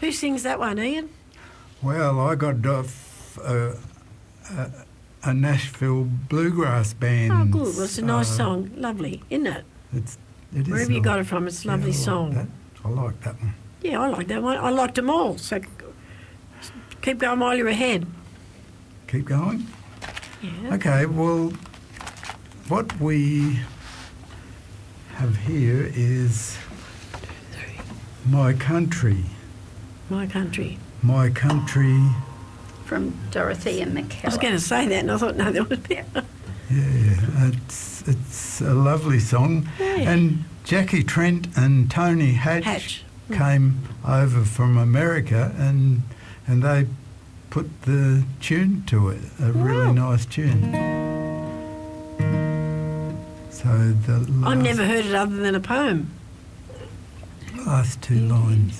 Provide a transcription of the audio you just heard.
Who sings that one, Ian? Well, I got off a Nashville bluegrass band. Oh, good. Well, it's a nice song. Lovely, isn't it? It is. Wherever you got it from, it's a lovely song. I like that one. Yeah, I like that one. I liked them all. So keep going while you're ahead. Keep going? Yeah. Okay, well, what we have here is My Country. My Country. My Country. From Dorothea McKellar. I was going to say that, and I thought, no, that would be... Yeah, it's a lovely song. Yeah. And Jackie Trent and Tony Hatch came over from America and they put the tune to it, a really nice tune. So I've never heard it other than a poem. Last two lines.